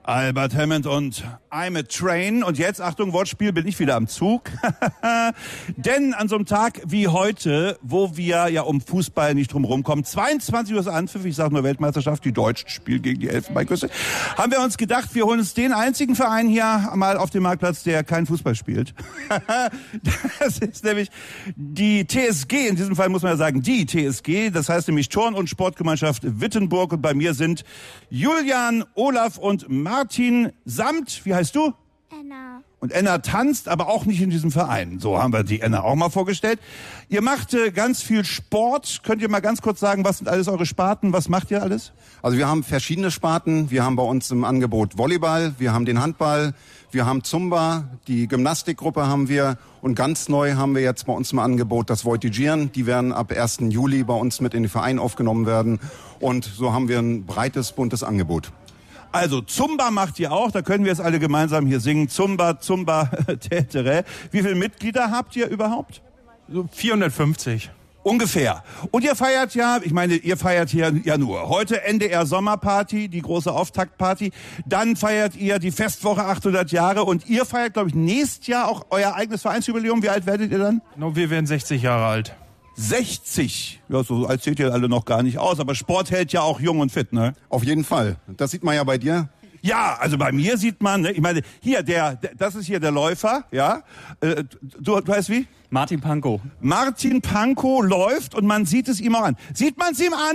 Albert Hammond und I'm a Train. Und jetzt, Achtung, Wortspiel, bin ich wieder am Zug. Denn an so einem Tag wie heute, wo wir ja um Fußball nicht drum rumkommen, 22 Uhr ist Anpfiff, ich sage nur Weltmeisterschaft, die Deutschen spielen gegen die Elfenbeinküste, haben wir uns gedacht, wir holen uns den einzigen Verein hier mal auf dem Marktplatz, der keinen Fußball spielt. Das ist nämlich die TSG, in diesem Fall muss man ja sagen, die TSG, das heißt nämlich Turn- und Sportgemeinschaft Wittenburg. Und bei mir sind Julian, Olaf und Martin samt, wie heißt du? Enna. Und Enna tanzt, aber auch nicht in diesem Verein. So haben wir die Enna auch mal vorgestellt. Ihr macht ganz viel Sport. Könnt ihr mal ganz kurz sagen, was sind alles eure Sparten? Was macht ihr alles? Also wir haben verschiedene Sparten. Wir haben bei uns im Angebot Volleyball, wir haben den Handball, wir haben Zumba, die Gymnastikgruppe haben wir. Und ganz neu haben wir jetzt bei uns im Angebot das Voltigieren. Die werden ab 1. Juli bei uns mit in den Verein aufgenommen werden. Und so haben wir ein breites, buntes Angebot. Also Zumba macht ihr auch, da können wir jetzt alle gemeinsam hier singen. Zumba, Zumba, Tätere. Wie viele Mitglieder habt ihr überhaupt? So 450. Ungefähr. Und ihr feiert ja, ich meine, ihr feiert hier ja nur heute NDR Sommerparty, die große Auftaktparty. Dann feiert ihr die Festwoche 800 Jahre und ihr feiert, glaube ich, nächstes Jahr auch euer eigenes Vereinsjubiläum. Wie alt werdet ihr dann? No, wir werden 60 Jahre alt. 60. Ja, so alt seht ihr alle noch gar nicht aus, aber Sport hält ja auch jung und fit, ne? Auf jeden Fall. Das sieht man ja bei dir. Ja, also bei mir sieht man, ne, ich meine, hier, das ist hier der Läufer, ja? Du weißt wie? Martin Pankow. Martin Pankow läuft und man sieht es ihm auch an. Sieht man es ihm an?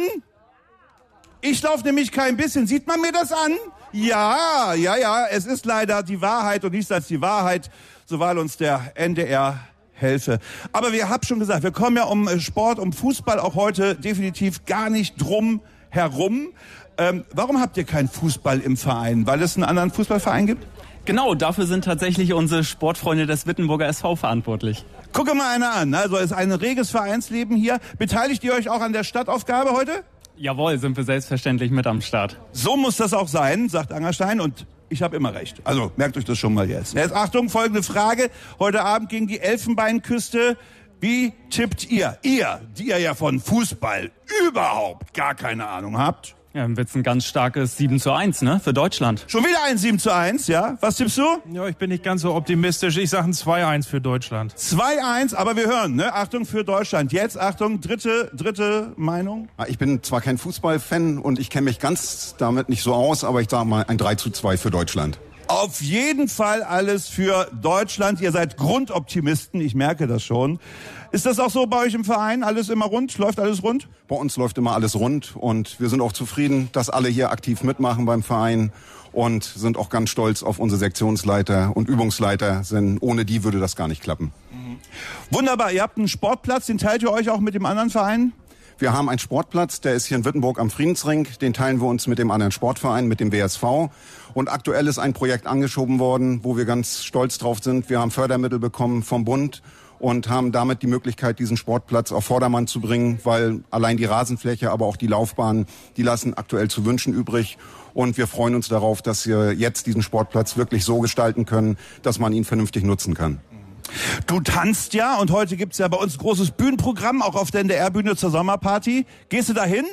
Ich laufe nämlich kein bisschen. Sieht man mir das an? Ja, es ist leider die Wahrheit und nichts als die Wahrheit, so weil uns der NDR helfe. Aber wir haben schon gesagt, wir kommen ja um Sport, um Fußball auch heute definitiv gar nicht drum herum. Warum habt ihr keinen Fußball im Verein? Weil es einen anderen Fußballverein gibt? Genau, dafür sind tatsächlich unsere Sportfreunde des Wittenburger SV verantwortlich. Gucke mal einer an. Also es ist ein reges Vereinsleben hier. Beteiligt ihr euch auch an der Stadtaufgabe heute? Jawohl, sind wir selbstverständlich mit am Start. So muss das auch sein, sagt Angerstein. Und ich habe immer recht. Also merkt euch das schon mal jetzt. Jetzt Achtung, folgende Frage. Heute Abend gegen die Elfenbeinküste. Wie tippt ihr? Ihr, die ihr ja von Fußball überhaupt gar keine Ahnung habt. Ja, dann wird's ein ganz starkes 7:1, ne, für Deutschland. Schon wieder ein 7:1, ja? Was tippst du? Ja, ich bin nicht ganz so optimistisch. Ich sage ein 2:1 für Deutschland. 2:1, aber wir hören, ne? Achtung für Deutschland. Jetzt, Achtung, dritte Meinung. Ich bin zwar kein Fußballfan und ich kenne mich ganz damit nicht so aus, aber ich sage mal ein 3:2 für Deutschland. Auf jeden Fall alles für Deutschland. Ihr seid Grundoptimisten, ich merke das schon. Ist das auch so bei euch im Verein? Alles immer rund? Läuft alles rund? Bei uns läuft immer alles rund und wir sind auch zufrieden, dass alle hier aktiv mitmachen beim Verein und sind auch ganz stolz auf unsere Sektionsleiter und Übungsleiter, denn ohne die würde das gar nicht klappen. Wunderbar, ihr habt einen Sportplatz, den teilt ihr euch auch mit dem anderen Verein? Wir haben einen Sportplatz, der ist hier in Wittenburg am Friedensring. Den teilen wir uns mit dem anderen Sportverein, mit dem WSV. Und aktuell ist ein Projekt angeschoben worden, wo wir ganz stolz drauf sind. Wir haben Fördermittel bekommen vom Bund und haben damit die Möglichkeit, diesen Sportplatz auf Vordermann zu bringen, weil allein die Rasenfläche, aber auch die Laufbahnen, die lassen aktuell zu wünschen übrig. Und wir freuen uns darauf, dass wir jetzt diesen Sportplatz wirklich so gestalten können, dass man ihn vernünftig nutzen kann. Du tanzt ja und heute gibt's ja bei uns ein großes Bühnenprogramm, auch auf der NDR-Bühne zur Sommerparty. Gehst du da hin?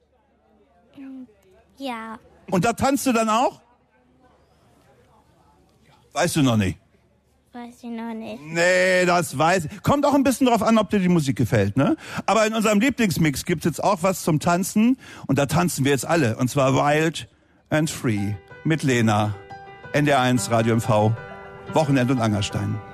Ja. Und da tanzt du dann auch? Weißt du noch nicht? Weiß ich noch nicht. Nee, das weiß ich. Kommt auch ein bisschen drauf an, ob dir die Musik gefällt, ne? Aber in unserem Lieblingsmix gibt's jetzt auch was zum Tanzen. Und da tanzen wir jetzt alle. Und zwar Wild and Free mit Lena. NDR1 Radio MV. Wochenend und Angerstein.